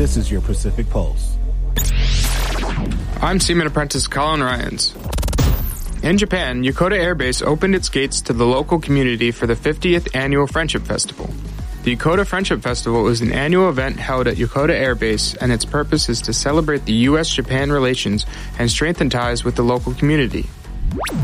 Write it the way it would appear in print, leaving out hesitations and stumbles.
This is your Pacific Pulse. I'm Seaman Apprentice Colin Ryans. In Japan, Yokota Air Base opened its gates to the local community for the 50th Annual Friendship Festival. The Yokota Friendship Festival is an annual event held at Yokota Air Base, and its purpose is to celebrate the U.S.-Japan relations and strengthen ties with the local community.